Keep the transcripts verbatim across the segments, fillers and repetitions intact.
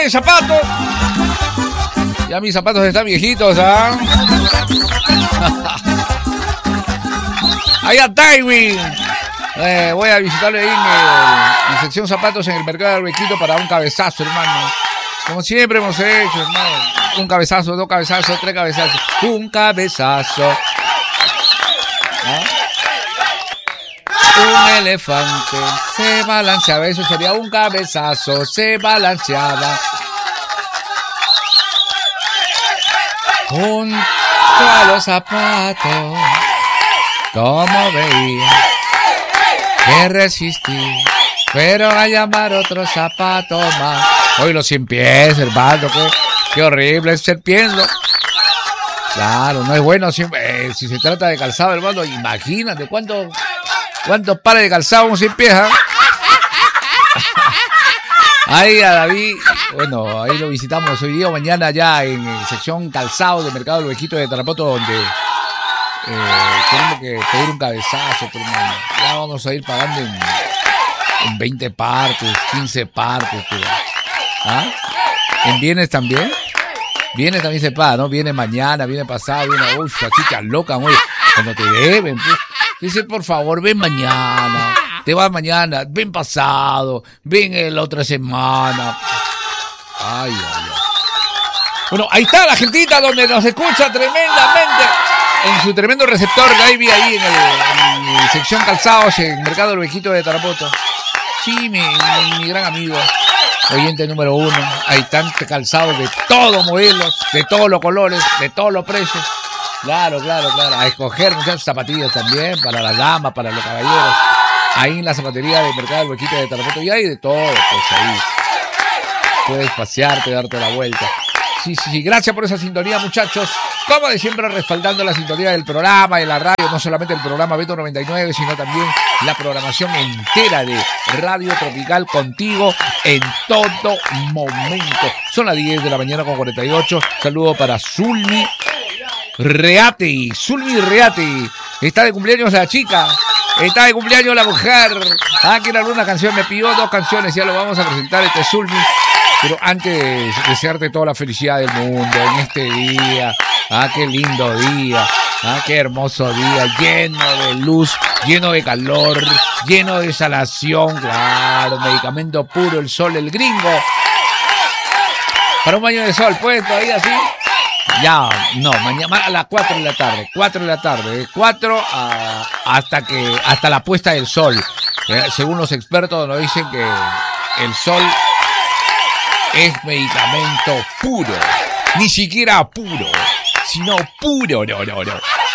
de zapatos. Ya mis zapatos están viejitos, ¿ah? Allá Tywin. Eh, voy a visitarle ahí en, el, en sección zapatos en el mercado de Arbequito para un cabezazo, hermano. Como siempre hemos hecho, hermano. Un cabezazo, dos cabezazos, tres cabezazos. Un cabezazo. ¿Ah? Un elefante se balanceaba. Eso sería un cabezazo. Se balanceaba. Junto a los zapatos. Como veía que resistí, pero a llamar otro zapato más. Hoy los cien pies, hermano, qué, qué horrible es ser pienso. Claro, no es bueno siempre, eh, si se trata de calzado, hermano. Imagínate cuántos cuántos pares de calzado un cien pies, ¿eh? Ahí a David, bueno, ahí lo visitamos hoy día o mañana ya en, en sección calzado del mercado del Ovejito de Tarapoto, donde Eh, tenemos que pedir un cabezazo, pero hermano, ya vamos a ir pagando en, en veinte partes, quince partes, pero, ¿ah? ¿En bienes también? Bienes también se paga, ¿no? Viene mañana, viene pasado, viene, uff, así te alocan, oye, cuando te deben, pues, dice, por favor, ven mañana, te vas mañana, ven pasado, ven la otra semana. Ay, ay, ay. Bueno, ahí está la gentita donde nos escucha tremendamente. En su tremendo receptor, Gaby, ahí en, el, en la sección calzados, en el mercado del Ovejito de Tarapoto. Sí, mi, mi, mi gran amigo, oyente número uno. Hay tantos calzados de todos modelos, de todos los colores, de todos los precios. Claro, claro, claro. A escoger muchas zapatillas también, para las damas, para los caballeros. Ahí en la zapatería del mercado del Ovejito de Tarapoto. Y hay de todo, pues ahí. Puedes pasearte, darte la vuelta. Sí, sí, sí. Gracias por esa sintonía, muchachos. Como de siempre, respaldando la sintonía del programa, de la radio, no solamente el programa Beto noventa y nueve, sino también la programación entera de Radio Tropical contigo en todo momento. Son las diez de la mañana con cuarenta y ocho. Saludo para Zulmi Reati. Zulmi Reati. Está de cumpleaños la chica. Está de cumpleaños la mujer. Ah, quiere alguna canción. Me pidió dos canciones. Ya lo vamos a presentar. Este es Zulmi. Pero antes, desearte toda la felicidad del mundo en este día. Ah, qué lindo día. Ah, qué hermoso día. Lleno de luz, lleno de calor, lleno de salación. Claro, medicamento puro, el sol, el gringo. Para un baño de sol, ¿puedes todavía así? Ya, no, mañana a las cuatro de la tarde. cuatro de la tarde. De cuatro a, hasta, que, hasta la puesta del sol. Eh, según los expertos nos dicen que el sol es medicamento puro, ni siquiera puro, sino puro, no, no, no.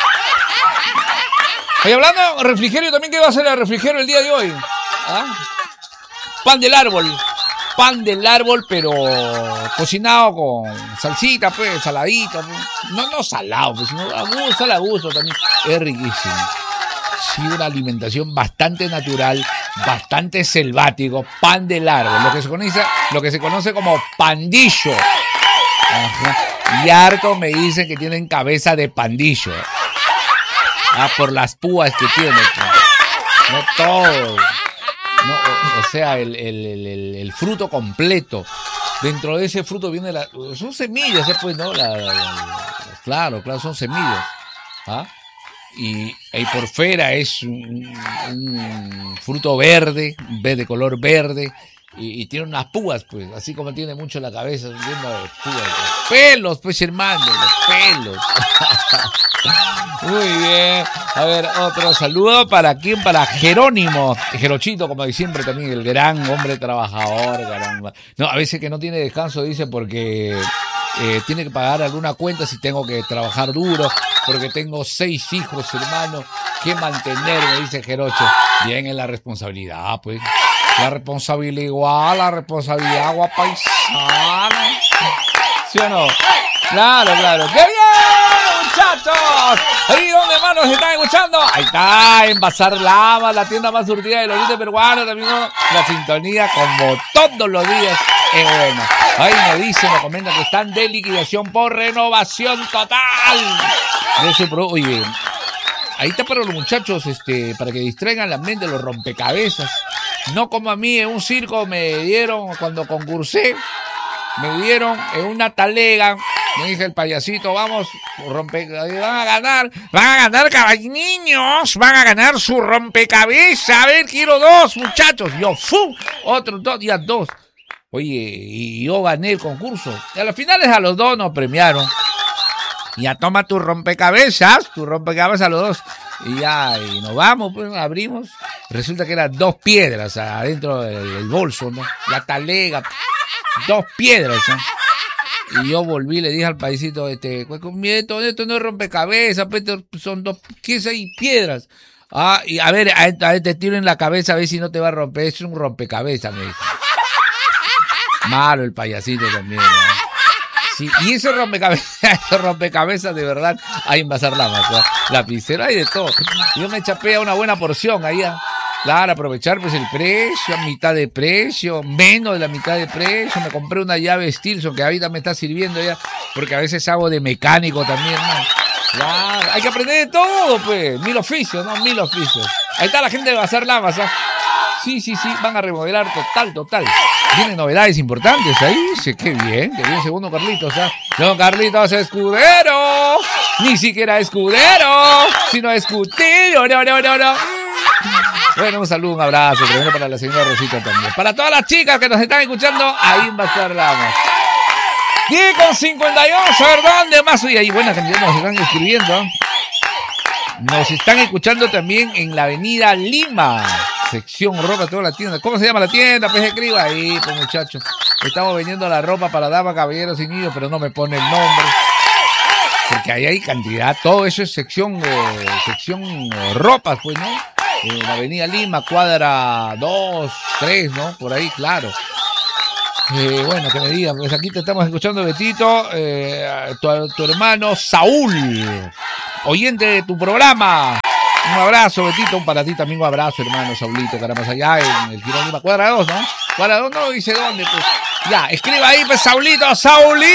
Oye, hablando de refrigerio, también, ¿qué va a hacer el refrigerio el día de hoy? ¿Ah? Pan del árbol, pan del árbol, pero cocinado con salsita, pues, saladito, pues. No, no salado, pues, sino a gusto, a gusto también. Es riquísimo. Sí, una alimentación bastante natural, bastante selvático, pan del árbol, lo que se conoce, lo que se conoce como pandillo. Ajá. Y harto me dicen que tienen cabeza de pandillo. Ah, por las púas que tienen. No todo. No, o, o sea, el, el, el, el fruto completo. Dentro de ese fruto viene la... Son semillas, ¿eh? Pues, ¿no? La, la, la, claro, claro, son semillas. ¿Ah? Y, y por fuera es un, un fruto verde, de color verde, y, y tiene unas púas, pues, así como tiene mucho la cabeza, llena de púas, los pelos, pues, hermano, los pelos. Muy bien. A ver, otro saludo para quién, para Jerónimo, Jerochito, como de siempre también, el gran hombre trabajador, caramba. No, a veces que no tiene descanso, dice, porque eh, tiene que pagar alguna cuenta si tengo que trabajar duro, porque tengo seis hijos, hermano, que mantener, me dice Jerocho. Bien, en la responsabilidad, pues. La responsabilidad igual, la responsabilidad agua paisana. ¿Sí o no? Claro, claro. ¡Qué bien, muchachos! Ahí donde más nos están escuchando. Ahí está, en Bazar Lava, la tienda más surtida del oriente peruano. También, ¿no? La sintonía, como todos los días, es buena. Ahí me dicen, me comentan que están de liquidación por renovación total de su producto. Oye, ahí está para los muchachos, este, para que distraigan la mente, los rompecabezas. No como a mí, en un circo me dieron cuando concursé. me dieron en una talega. Me dije el payasito, vamos, rompe, van a ganar, van a ganar, caballos, niños, van a ganar su rompecabezas. A ver, quiero dos, muchachos. Yo, ¡fu! Otros dos, ya dos. Oye, y yo gané el concurso. Y a los finales a los dos nos premiaron. Ya toma tu rompecabezas, tu rompecabezas a los dos. Y ya, y nos vamos, pues, abrimos. Resulta que eran dos piedras adentro del, del bolso, ¿no? La talega, dos piedras, ¿no? Y yo volví y le dije al paisito, este, esto, esto no es rompecabezas, son dos, ¿qué es ahí? Piedras. Ah, y a ver, a, a ver, te tiro en la cabeza a ver si no te va a romper, es un rompecabezas, me dijo. Malo el payasito también, ¿no? Sí, y ese rompecabezas, ese rompecabezas de verdad, ahí en Bazar Lamas, ¿no? Lapicero, hay de todo. Yo me chapé a una buena porción allá. Claro, aprovechar pues el precio, a mitad de precio, menos de la mitad de precio. Me compré una llave Stilson que ahorita me está sirviendo ya, porque a veces hago de mecánico también, ¿no? Claro, hay que aprender de todo, pues. Mil oficios, ¿no? Mil oficios. Ahí está la gente de Bazar Lamas, ¿ah? Sí, sí, sí, van a remodelar total, total. Tienen novedades importantes ahí, sí, qué bien, qué bien, segundo Carlitos, ¿ah? No, Carlitos Escudero, ni siquiera escudero, sino escudero, no, no, no, no. Bueno, un saludo, un abrazo, primero para la señora Rosita también. Para todas las chicas que nos están escuchando, ahí en Bazar Lamas. diez con cincuenta y ocho, a ver dónde más. Y ahí buena cantidad nos están escribiendo. Nos están escuchando también en la avenida Lima. Sección ropa, toda la tienda. ¿Cómo se llama la tienda? Pues escriba ahí, pues muchachos. Estamos vendiendo la ropa para damas, caballeros y niños, pero no me pone el nombre. Porque ahí hay cantidad. Todo eso es sección, eh, sección eh, ropas, pues, ¿no? En la avenida Lima, cuadra dos, tres, ¿no? Por ahí, claro. Eh, bueno, que me digan, pues aquí te estamos escuchando, Betito, eh, tu, tu hermano Saúl, oyente de tu programa. Un abrazo, Betito, para ti también un abrazo, hermano Saulito, caramba, allá en el Girón Lima, cuadra dos, ¿no? Cuadra dos, no dice dónde, pues. Ya, escriba ahí, pues, Saulito, Saulito.